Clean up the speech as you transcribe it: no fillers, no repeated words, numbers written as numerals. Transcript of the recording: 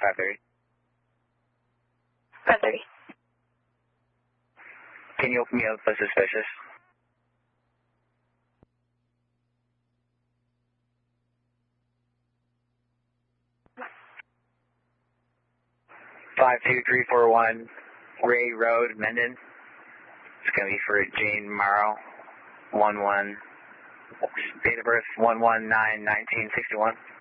5:30. 5:30. Can you open me up as suspicious? Five two three four one Ray Road, Mendon. It's gonna be for Jane Morrow, 11. Date of birth 1/19/1961.